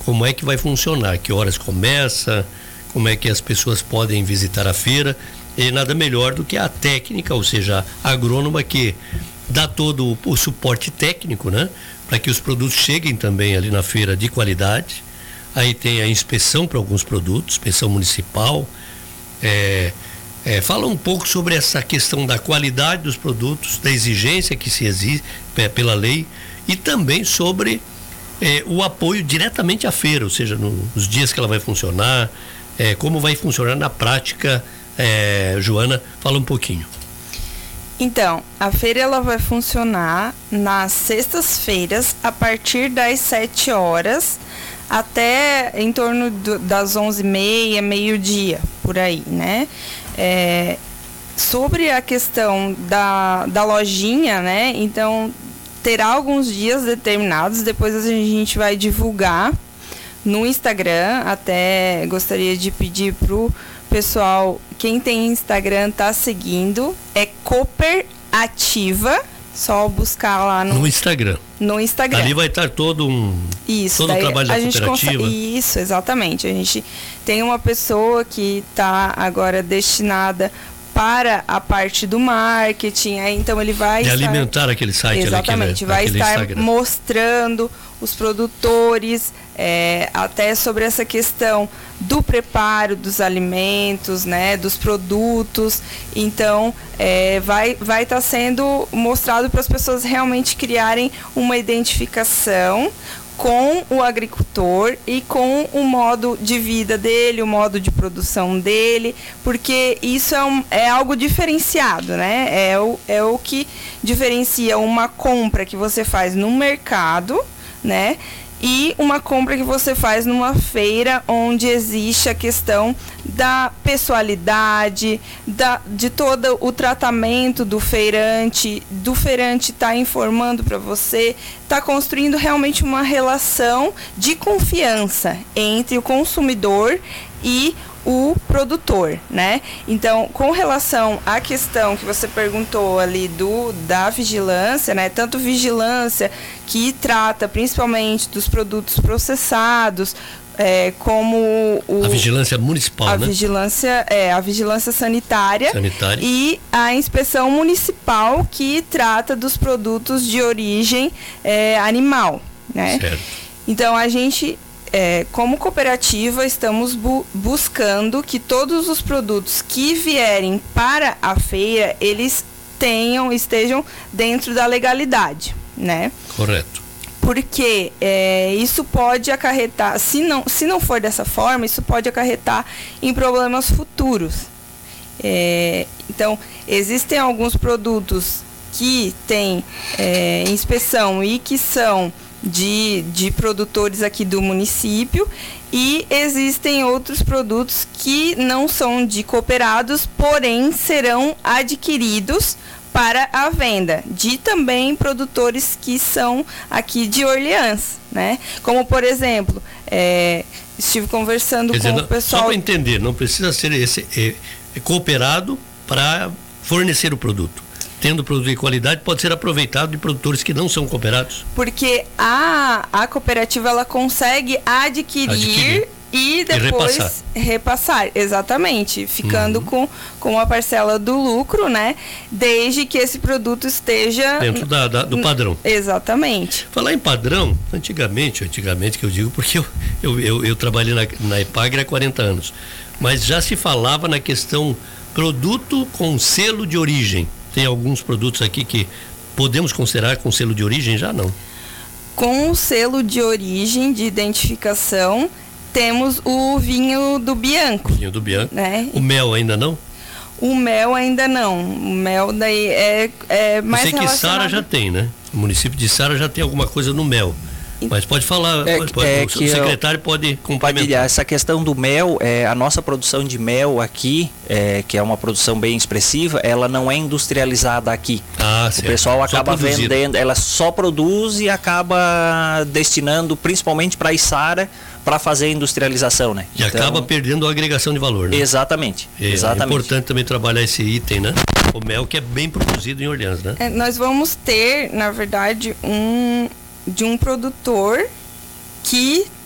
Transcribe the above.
como é que vai funcionar, que horas começa, como é que as pessoas podem visitar a feira, e nada melhor do que a técnica, ou seja, a agrônoma que dá todo o suporte técnico, né? Para que os produtos cheguem também ali na feira de qualidade. Aí tem a inspeção para alguns produtos, inspeção municipal. Fala um pouco sobre essa questão da qualidade dos produtos, da exigência que se exige pela lei, e também sobre o apoio diretamente à feira, ou seja, nos dias que ela vai funcionar, como vai funcionar na prática. Joana, fala um pouquinho. Então, a feira ela vai funcionar nas sextas-feiras a partir das 7 horas até em torno das 11h30, meio-dia, por aí, né? Sobre a questão da lojinha, né? Então, terá alguns dias determinados, depois a gente vai divulgar no Instagram. Até gostaria de pedir pro pessoal, quem tem Instagram tá seguindo, é Cooperativa, só buscar lá no Instagram. Ali vai estar todo o trabalho da cooperativa. Isso, exatamente. A gente tem uma pessoa que está agora destinada para a parte do marketing, então ele vai alimentar aquele site. Exatamente, vai estar Instagram, mostrando os produtores, até sobre essa questão do preparo dos alimentos, né, dos produtos. Então, vai estar sendo mostrado para as pessoas realmente criarem uma identificação com o agricultor e com o modo de vida dele, o modo de produção dele, porque isso é algo diferenciado, né? É o que diferencia uma compra que você faz no mercado, né? E uma compra que você faz numa feira onde existe a questão da pessoalidade, de todo o tratamento do feirante tá informando para você, tá construindo realmente uma relação de confiança entre o consumidor e o produtor, né? Então, com relação à questão que você perguntou ali da vigilância, né? Tanto vigilância que trata principalmente dos produtos processados, como a vigilância municipal, a vigilância sanitária e a inspeção municipal que trata dos produtos de origem animal, né? Certo. Então, a gente como cooperativa, estamos buscando que todos os produtos que vierem para a feira, eles estejam dentro da legalidade, né? Correto. Porque isso pode acarretar, se não for dessa forma, isso pode acarretar em problemas futuros. Então, existem alguns produtos que têm inspeção e que são de produtores aqui do município, e existem outros produtos que não são de cooperados, porém serão adquiridos para a venda de também produtores que são aqui de Orleans, né? Como, por exemplo, estive conversando com o pessoal... Só para entender, não precisa ser cooperado para fornecer o produto. Tendo produto de qualidade, pode ser aproveitado de produtores que não são cooperados. Porque a cooperativa ela consegue adquirir e depois repassar, exatamente, ficando com a parcela do lucro, né? Desde que esse produto esteja dentro do padrão. Exatamente. Falar em padrão, antigamente que eu digo, porque eu trabalhei na Epagre há 40 anos, mas já se falava na questão produto com selo de origem. Tem alguns produtos aqui que podemos considerar com selo de origem, já não? Com o selo de origem, de identificação, temos o vinho do Bianco. Vinho do Bianco. Né? O mel ainda não? O mel ainda não. O mel daí é mais relacionado... Eu sei que Sara já tem, né? O município de Sara já tem alguma coisa no mel. Mas pode falar, o secretário pode complementar. Essa questão do mel, a nossa produção de mel aqui, que é uma produção bem expressiva, ela não é industrializada aqui. Certo. O pessoal acaba vendendo, ela só produz e acaba destinando principalmente para a Içara para fazer a industrialização, né? E acaba perdendo a agregação de valor, né? Exatamente. É importante também trabalhar esse item, né? O mel que é bem produzido em Orleans, né? Nós vamos ter, na verdade, de um produtor que